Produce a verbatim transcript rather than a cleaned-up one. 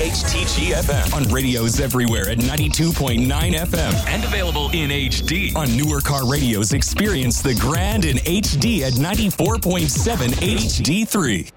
H T G F M. On radios everywhere at ninety-two point nine F M. And available in H D. On newer car radios, experience the grand in H D at ninety-four point seven H D three.